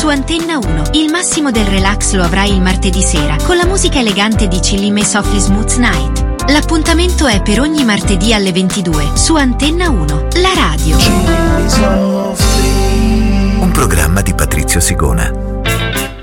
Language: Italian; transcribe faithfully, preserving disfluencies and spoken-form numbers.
su Antenna uno. Il massimo del relax lo avrai il martedì sera con la musica elegante di Chillin' e Softly Smooth Night. L'appuntamento è per ogni martedì alle ventidue su Antenna uno, la radio. Un programma di Patrizio Sigona.